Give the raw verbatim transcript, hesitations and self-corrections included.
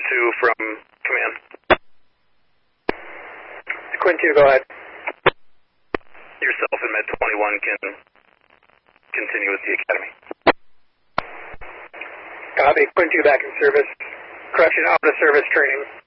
two from command. Quinn two, go ahead. Yourself and Med twenty-one can continue with the academy. Copy. Quinn two back in service. Correction, out of service training.